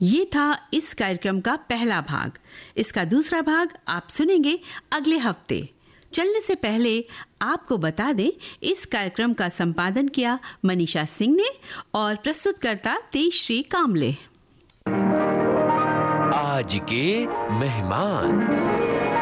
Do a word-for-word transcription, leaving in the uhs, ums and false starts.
ये था इस कार्यक्रम का पहला भाग। इसका दूसरा भाग आप सुनेंगे अगले हफ्ते। चलने से पहले आपको बता दें, इस कार्यक्रम का संपादन किया मनीषा सिंह ने और प्रस्तुतकर्ता तेजश्री कामले। आज के मेहमान।